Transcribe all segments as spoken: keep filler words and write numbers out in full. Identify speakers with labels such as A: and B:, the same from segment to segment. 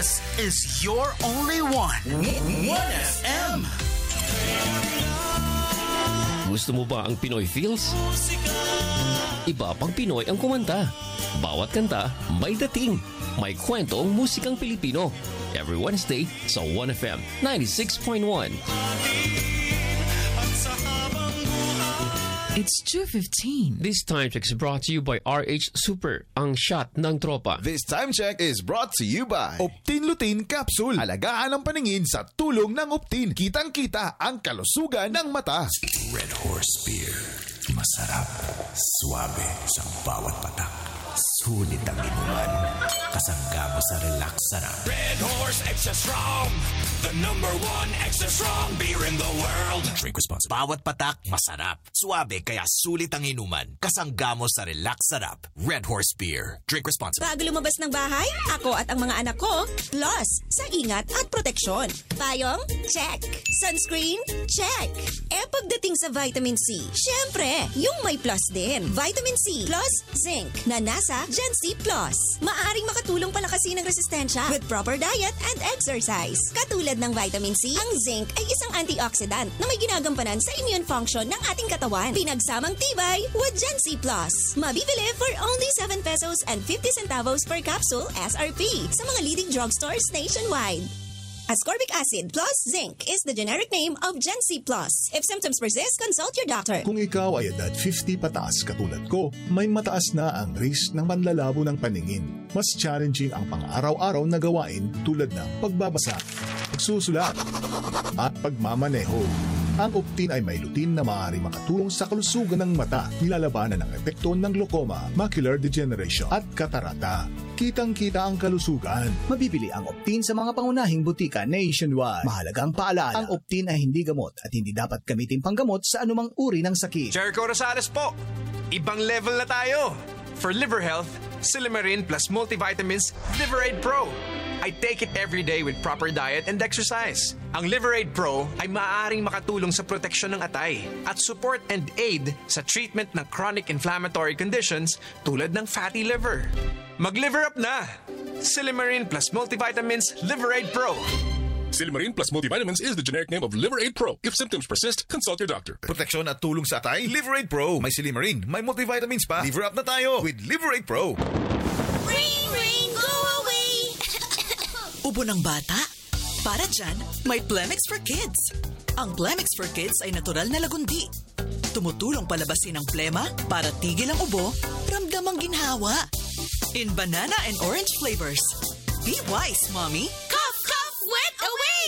A: This is your only one. one F M.
B: Gusto mo ba ang Pinoy feels? Iba pang Pinoy ang kumanta. Bawat kanta may dating. May kwento ang musikang Pilipino. Every Wednesday sa one F M ninety-six point one.
C: It's two fifteen.
B: This time check is brought to you by R H Super, ang shot ng tropa.
D: This time check is brought to you by Optin Lutein Capsule. Alagaan ang paningin sa tulong ng Optin. Kitang-kita ang kalusugan ng mata.
E: Red Horse Beer. Masarap, suabe sa bawat patak. Sulit ang inuman. Kasangga mo sa relax sarap.
F: Red Horse Extra Strong, the number one extra strong beer in the world.
E: Drink responsibly. Bawat patak, masarap. Suabe, kaya sulit ang inuman. Kasangga mo sa relax sarap. Red Horse Beer. Drink responsibly.
G: Bago lumabas ng bahay, ako at ang mga anak ko, plus sa ingat at proteksyon. Payong? Check. Sunscreen? Check. Eh pagdating sa vitamin C, syempre, yung may plus din. Vitamin C plus zinc na nasa Gen C Plus. Maaaring makatulong palakasin ang resistensya with proper diet and exercise. Katulad ng vitamin C, ang zinc ay isang antioxidant na may ginagampanan sa immune function ng ating katawan. Pinagsamang tibay with Gen C Plus. Mabibili for only seven pesos and fifty centavos per capsule S R P sa mga leading drugstores nationwide. Ascorbic acid plus zinc is the generic name of Gen C Plus. If symptoms persist, consult your doctor.
H: Kung ikaw ay edad fifty pataas katulad ko, may mataas na ang risk ng panlalabo ng paningin. Mas challenging ang pang-araw-araw na gawain tulad ng pagbabasa, pagsusulat, at pagmamaneho. Ang Optin ay may lutein na maaaring makatulong sa kalusugan ng mata, nilalabanan ng epekto ng glaucoma, macular degeneration at katarata. Kitang-kita ang kalusugan.
I: Mabibili ang Optin sa mga pangunahing butika nationwide. Mahalagang paalala, ang Optin ay hindi gamot at hindi dapat gamitin panggamot sa anumang uri ng sakit.
J: Jericho Rosales po, ibang level na tayo. For liver health, Silymarin plus multivitamins Liverade Pro. I take it every day with proper diet and exercise. Ang Liverade Pro ay maaaring makatulong sa proteksyon ng atay at support and aid sa treatment ng chronic inflammatory conditions tulad ng fatty liver. Mag-liver up na! Silymarin plus multivitamins Liverade Pro.
K: Silymarin plus multivitamins is the generic name of Liverade Pro. If symptoms persist, consult your doctor.
D: Proteksyon at tulong sa atay, Liverade Pro. May Silymarin, may multivitamins pa. Liver up na tayo with Liverade Pro.
G: Rain, rain, go away!
C: Ubo ng bata? Para dyan, may Plemix for Kids. Ang Plemix for Kids ay natural na lagundi. Tumutulong palabasin ang plema para tigil ang ubo, ramdam ang ginhawa. In banana and orange flavors. Be wise, Mommy.
G: Cough, cough, wet away!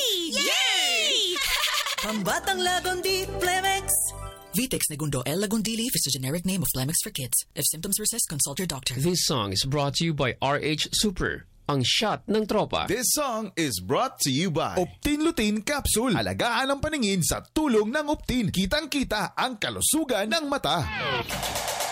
G: Yay!
C: Pambatang lagundi, Plemix. Vitex Negundo L. Lagundili is the generic name of Plemix for Kids. If symptoms persist, consult your doctor.
B: This song is brought to you by R H Super, ang shot ng tropa.
D: This song is brought to you by Optin Lutein Capsule. Alagaan ang paningin sa tulong ng Optin. Kitang-kita ang kalusugan ng mata.